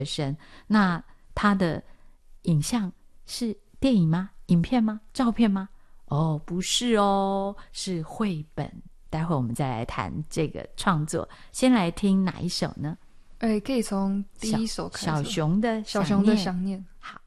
生。那他的影像是电影吗？影片吗？照片吗？哦，不是哦，是绘本。待会我们再来谈这个创作。先来听哪一首呢？ 可以从第一首开始。 小熊的小熊的想念。 好。